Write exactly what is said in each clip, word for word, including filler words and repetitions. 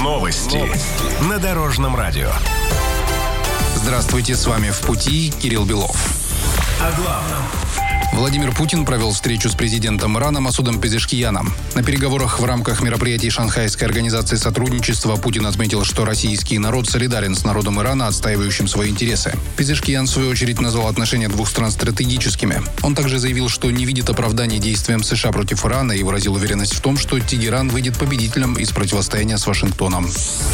Новости. Новости. На Дорожном радио. Здравствуйте, с вами «В пути» Кирилл Белов. О главном. Владимир Путин провел встречу с президентом Ирана Масудом Пезешкияном. На переговорах в рамках мероприятий Шанхайской организации сотрудничества Путин отметил, что российский народ солидарен с народом Ирана, отстаивающим свои интересы. Пезешкиян, в свою очередь, назвал отношения двух стран стратегическими. Он также заявил, что не видит оправданий действиям США против Ирана и выразил уверенность в том, что Тегеран выйдет победителем из противостояния с Вашингтоном.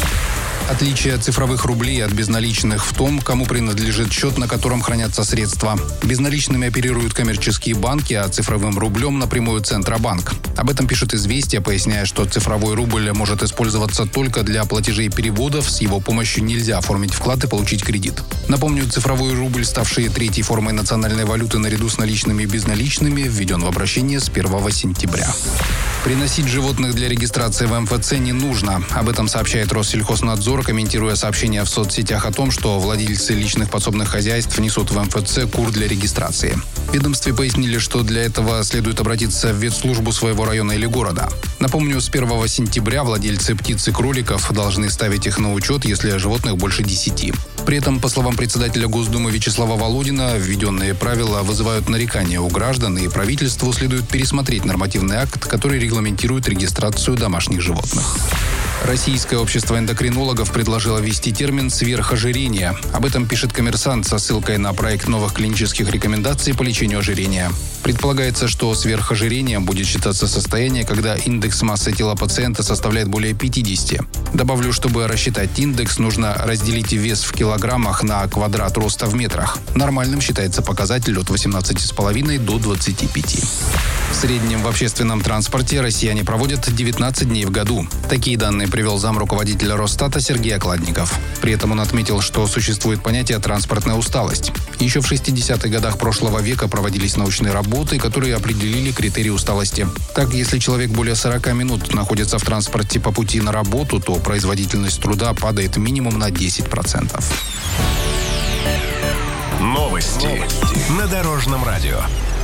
Отличие цифровых рублей от безналичных в том, кому принадлежит счет, на котором хранятся средства. Безналичными оперируют коммерческие банки, а цифровым рублем напрямую Центробанк. Об этом пишет «Известия», поясняя, что цифровой рубль может использоваться только для платежей и переводов. С его помощью нельзя оформить вклад и получить кредит. Напомню, цифровой рубль, ставший третьей формой национальной валюты наряду с наличными и безналичными, введен в обращение с первого сентября. Приносить животных для регистрации в эм эф цэ не нужно. Об этом сообщает Россельхознадзор, комментируя сообщения в соцсетях о том, что владельцы личных подсобных хозяйств внесут в эм эф цэ кур для регистрации. В ведомстве пояснили, что для этого следует обратиться в ветслужбу своего района или города. Напомню, с первого сентября владельцы птиц и кроликов должны ставить их на учет, если животных больше десяти. При этом, по словам председателя Госдумы Вячеслава Володина, введенные правила вызывают нарекания у граждан, и правительству следует пересмотреть нормативный акт, который регламентирует регистрацию домашних животных. Российское общество эндокринологов предложило ввести термин «сверхожирение». Об этом пишет «Коммерсант» со ссылкой на проект новых клинических рекомендаций по лечению ожирения. Предполагается, что сверхожирением будет считаться состояние, когда индекс массы тела пациента составляет более пятидесяти. Добавлю, чтобы рассчитать индекс, нужно разделить вес в килограммах на квадрат роста в метрах. Нормальным считается показатель от восемнадцати с половиной до двадцати пяти. В среднем в общественном транспорте россияне проводят девятнадцать дней в году. Такие данные привел замруководителя Росстата Сергей Окладников. При этом он отметил, что существует понятие «транспортная усталость». Еще в шестидесятых годах прошлого века проводились научные работы, которые определили критерии усталости. Так, если человек более сорока минут находится в транспорте по пути на работу, то производительность труда падает минимум на десять процентов. Новости. Новости. На Дорожном радио.